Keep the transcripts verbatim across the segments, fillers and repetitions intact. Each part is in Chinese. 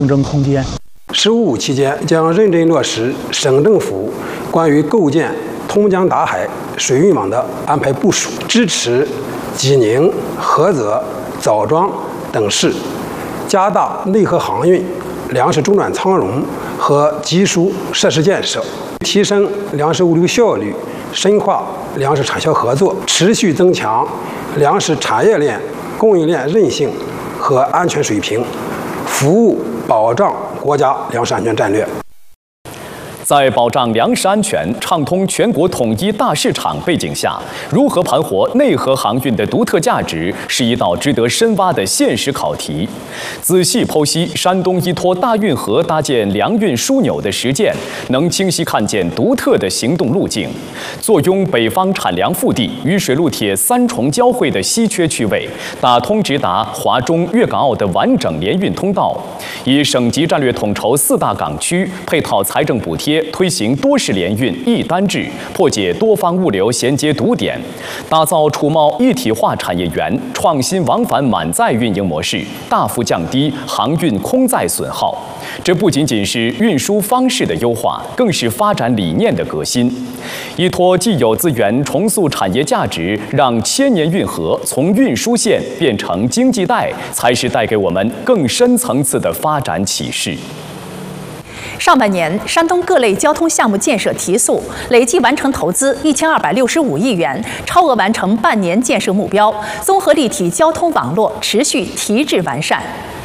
竞争空间。 “十五五”期间将认真落实省政府关于构建通江达海水运网的安排部署，支持济宁、菏泽、枣庄等市加大内河航运、粮食中转仓容和集输设施建设，提升粮食物流效率，深化粮食产销合作，持续增强粮食产业链供应链韧性和安全水平，服务保障国家粮食安全战略。 在保障粮食安全、畅通全国统一大市场背景下，如何盘活内河航运的独特价值，是一道值得深挖的现实考题。仔细剖析山东依托大运河搭建粮运枢纽的实践，能清晰看见独特的行动路径。坐拥北方产粮腹地与水陆铁三重交汇的稀缺区位，打通直达华中、粤港澳的完整联运通道，以省级战略统筹四大港区，配套财政补贴，推行多式联运一单制，破解多方物流衔接堵点，打造楚贸一体化产业园，创新往返满载运营模式，大幅降低航运空载损耗。这不仅仅是运输方式的优化，更是发展理念的革新。依托既有资源，重塑产业价值，让千年运河从运输线变成经济带，才是带给我们更深层次的发展启示。 上半年，山东各类交通项目建设提速，累计完成投资一千二百六十五亿元，超额完成半年建设目标，综合立体交通网络持续提质完善。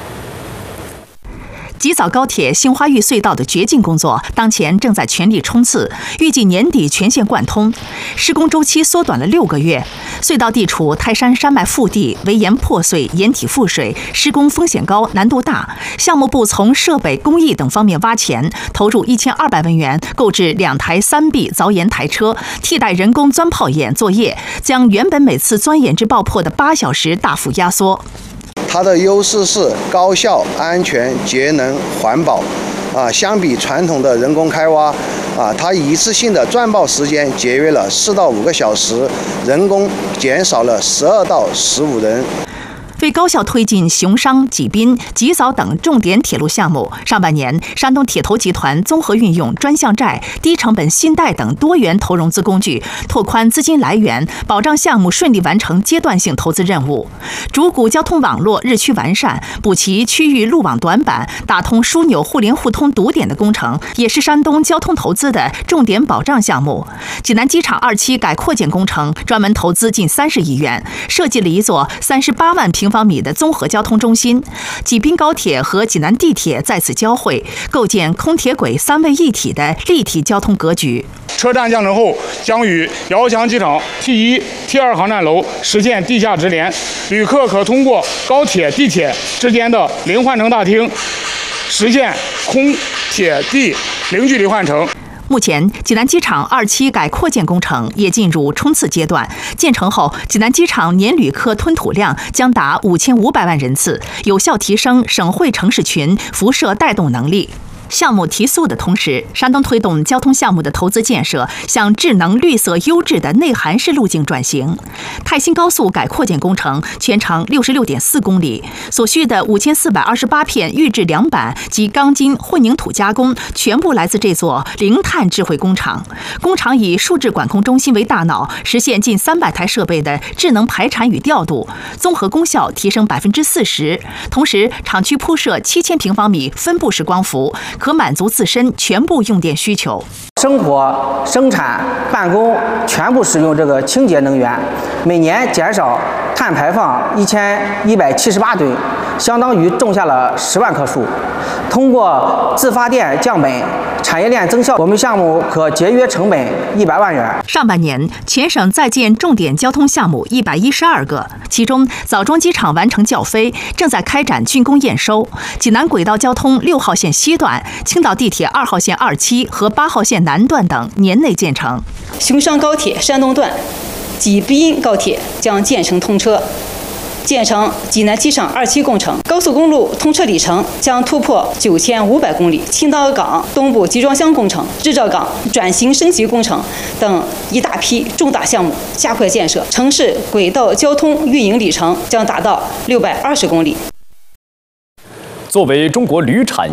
吉枣高铁杏花峪隧道的掘进工作当前正在全力冲刺，预计年底全线贯通，施工周期缩短了六个月。隧道地处泰山山脉腹地，围岩破碎，岩体覆水，施工风险高，难度大。项目部从设备、工艺等方面挖钱，投入一千二百万元，购置两台三臂凿岩台车，替代人工钻炮眼作业，将原本每次钻眼至爆破的八小时大幅压缩。 它的优势是高效、安全、节能、环保，啊，相比传统的人工开挖，啊，它一次性的钻爆时间节约了四到五个小时，人工减少了十二到十五人。 为高效推进熊商、济滨、吉枣等重点铁路项目，上半年，山东铁投集团综合运用专项债、低成本信贷等多元投融资工具，拓宽资金来源，保障项目顺利完成阶段性投资任务。主谷交通网络日趋完善，补齐区域路网短板，打通枢纽互联互通堵点的工程，也是山东交通投资的重点保障项目。济南机场二期改扩建工程专门投资近三十亿元，设计了一座三十八万平方米的综合交通中心，济滨高铁和济南地铁在此交汇，构建空铁轨三位一体的立体交通格局。 车站降落后，将与遥翔机场 T 一、T 二航站楼实现地下直连，旅客可通过高铁、地铁之间的零换乘大厅，实现空铁地零距离换乘。 目前，济南机场二期改扩建工程也进入冲刺阶段。建成后，济南机场年旅客吞吐量将达五千五百万人次，有效提升省会城市群辐射带动能力。项目提速的同时，山东推动交通项目的投资建设向智能、绿色、优质的内涵式路径转型。泰新高速改扩建工程全长六十六点四公里，所需的五千四百二十八片预制梁板及钢筋混凝土加工全部来自这座零碳智慧工厂。工厂以数字管控中心为大脑，实现近三百台设备的智能排产与调度，综合功效提升百分之四十。同时，厂区铺设七千平方米分布式光伏，可满足自身全部用电需求。 生活、生产、办公全部使用这个清洁能源，每年减少碳排放一千一百七十八吨，相当于种下了十万棵树。通过自发电降本，产业链增效，我们项目可节约成本一百万元。 上半年，全省在建重点交通项目一百一十二个，其中枣庄机场完成校飞，正在开展竣工验收。济南轨道交通六号线西段、青岛地铁二号线二期和八号线南段等年内建成。 熊商高铁山东段、济滨高铁将建成通车。建成济南机场二期工程，高速公路通车里程将突破九千五百公里。青岛港东部集装箱工程、制造港转型升级工程等一大批重大项目加快建设，城市轨道交通运营里程将达到六百二十公里。 作为中国铝产